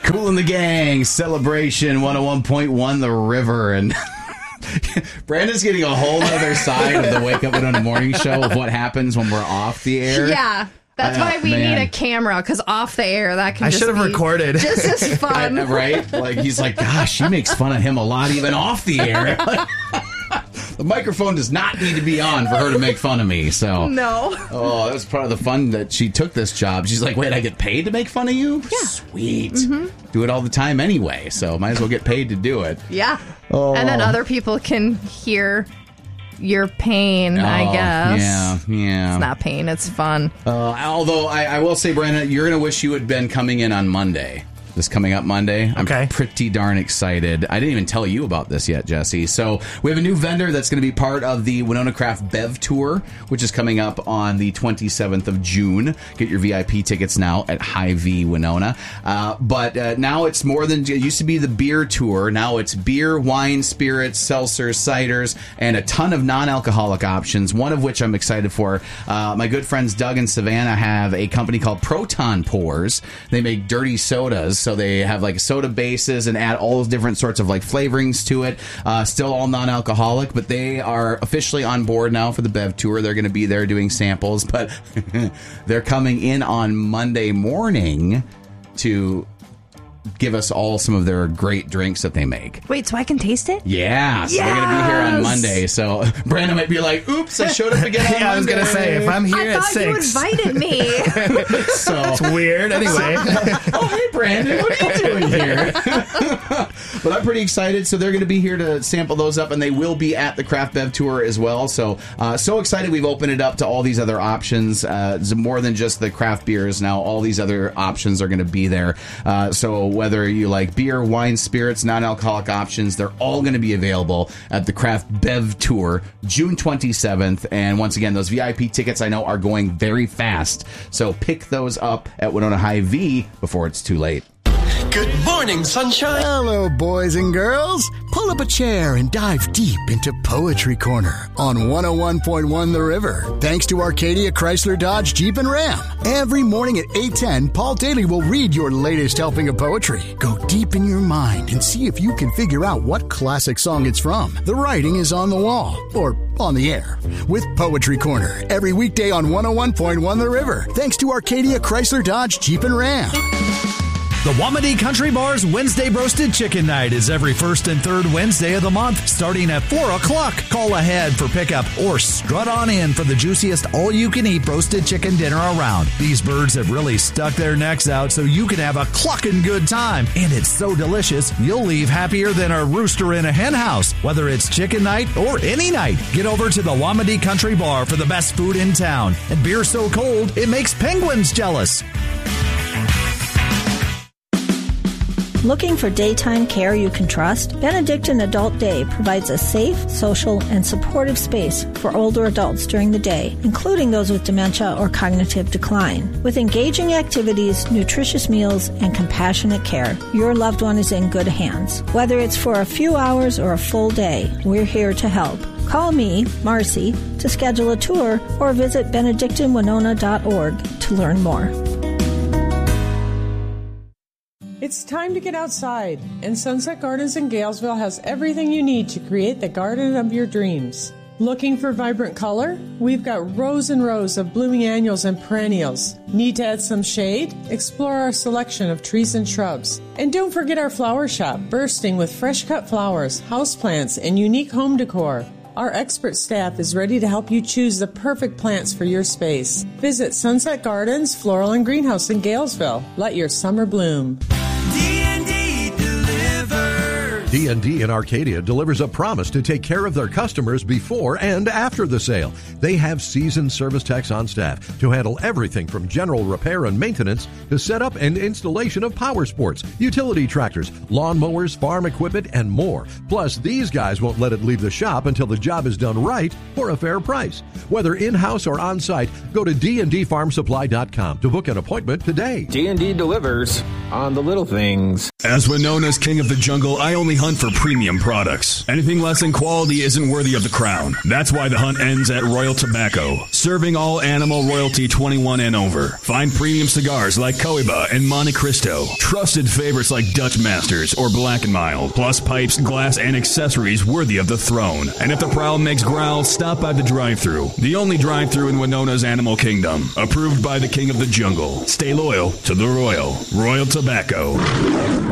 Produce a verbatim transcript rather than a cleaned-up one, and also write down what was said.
Kool and the Gang, Celebration one oh one point one The River. And Brandon's getting a whole other side of the Wake Up Winona Morning Show of what happens when we're off the air. Yeah. That's why we man. need a camera, because off the air, that can I just should have be recorded. just as fun. I, right? Like, he's like, gosh, she makes fun of him a lot even off the air. The microphone does not need to be on for her to make fun of me. So no. Oh, that was part of the fun that she took this job. She's like, wait, I get paid to make fun of you? Yeah. Sweet. Mm-hmm. Do it all the time anyway, so might as well get paid to do it. Yeah. Oh. And then other people can hear your pain, oh, I guess. Yeah, yeah. It's not pain, it's fun. Uh, although, I, I will say, Brandon, you're going to wish you had been coming in on Monday. This coming up Monday. I'm okay. pretty darn excited. I didn't even tell you about this yet, Jesse. So we have a new vendor that's going to be part of the Winona Craft Bev Tour, which is coming up on the twenty-seventh of June. Get your V I P tickets now at Hy-Vee Winona. Uh, but uh, now it's more than, it used to be the beer tour. Now it's beer, wine, spirits, seltzers, ciders, and a ton of non-alcoholic options, one of which I'm excited for. Uh, my good friends Doug and Savannah have a company called Proton Pours. They make dirty sodas. So they have like soda bases and add all those different sorts of like flavorings to it. Uh, still all non-alcoholic, but they are officially on board now for the Bev Tour. They're going to be there doing samples, but they're coming in on Monday morning to give us all some of their great drinks that they make. Wait, so I can taste it? Yeah, so yes! they're going to be here on Monday. So Brandon might be like, oops, I showed up again on yeah, I was going to say, if I'm here I at thought six. you invited me. So it's weird. Anyway. Oh, hey, Brandon, what are you doing here? But I'm pretty excited. So they're going to be here to sample those up, and they will be at the Craft Bev Tour as well. So, uh, so excited we've opened it up to all these other options. Uh, it's more than just the craft beers now. All these other options are going to be there. Uh, so whether you like beer, wine, spirits, non-alcoholic options, they're all going to be available at the Craft Bev Tour, June twenty-seventh. And once again, those V I P tickets I know are going very fast. So pick those up at Winona Hy-Vee before it's too late. Good morning, sunshine. Hello, boys and girls. Pull up a chair and dive deep into Poetry Corner on one oh one point one The River. Thanks to Arcadia Chrysler Dodge Jeep and Ram. Every morning at eight ten, Paul Daly will read your latest helping of poetry. Go deep in your mind and see if you can figure out what classic song it's from. The writing is on the wall, or on the air, with Poetry Corner every weekday on one oh one point one The River. Thanks to Arcadia Chrysler Dodge Jeep and Ram. The Wamedy Country Bar's Wednesday Roasted Chicken Night is every first and third Wednesday of the month, starting at four o'clock. Call ahead for pickup or strut on in for the juiciest all-you-can-eat roasted chicken dinner around. These birds have really stuck their necks out so you can have a clucking good time. And it's so delicious, you'll leave happier than a rooster in a hen house. Whether it's chicken night or any night, get over to the Wamedy Country Bar for the best food in town. And beer so cold, it makes penguins jealous. Looking for daytime care you can trust? Benedictine Adult Day provides a safe, social, and supportive space for older adults during the day, including those with dementia or cognitive decline. With engaging activities, nutritious meals, and compassionate care, your loved one is in good hands. Whether it's for a few hours or a full day, we're here to help. Call me, Marcy, to schedule a tour or visit benedictine winona dot org to learn more. It's time to get outside, and Sunset Gardens in Galesville has everything you need to create the garden of your dreams. Looking for vibrant color? We've got rows and rows of blooming annuals and perennials. Need to add some shade? Explore our selection of trees and shrubs. And don't forget our flower shop, bursting with fresh-cut flowers, houseplants, and unique home decor. Our expert staff is ready to help you choose the perfect plants for your space. Visit Sunset Gardens, Floral and Greenhouse in Galesville. Let your summer bloom. D and D in Arcadia delivers a promise to take care of their customers before and after the sale. They have seasoned service techs on staff to handle everything from general repair and maintenance to setup and installation of power sports, utility tractors, lawn mowers, farm equipment, and more. Plus, these guys won't let it leave the shop until the job is done right for a fair price. Whether in-house or on-site, go to d and d farm supply dot com to book an appointment today. D and D delivers on the little things. As Winona's king of the jungle, I only hunt for premium products. Anything less in quality isn't worthy of the crown. That's why the hunt ends at Royal Tobacco, serving all animal royalty twenty-one and over. Find premium cigars like Cohiba and Monte Cristo, trusted favorites like Dutch Masters or Black and Mild, plus pipes, glass, and accessories worthy of the throne. And if the prowl makes growl, stop by the drive-thru, the only drive-thru in Winona's Animal Kingdom, approved by the king of the jungle. Stay loyal to the royal. Royal Tobacco.